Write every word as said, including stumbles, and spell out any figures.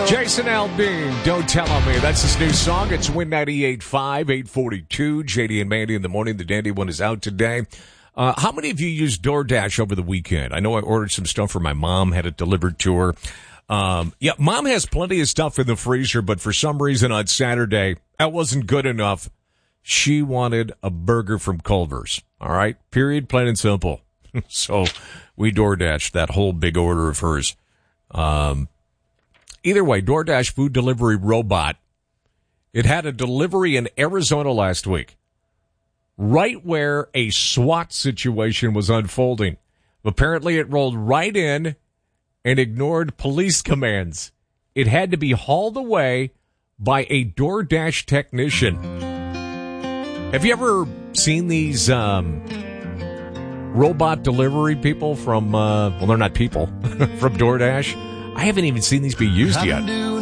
Jason Aldean, Don't Tell On Me. That's his new song. It's Win ninety-eight point five, eight forty-two. J D and Mandy in the morning. The Dandy one is out today. Uh, how many of you used DoorDash over the weekend? I know I ordered some stuff for my mom, had it delivered to her. Um, yeah, Mom has plenty of stuff in the freezer, but for some reason on Saturday, that wasn't good enough. She wanted a burger from Culver's. All right? Period, plain and simple. So we DoorDashed that whole big order of hers. Um, either way, DoorDash food delivery robot. It had a delivery in Arizona last week, right where a SWAT situation was unfolding. Apparently, it rolled right in and ignored police commands. It had to be hauled away by a DoorDash technician. Have you ever seen these um, robot delivery people from, uh, well, they're not people, from DoorDash? I haven't even seen these be used yet.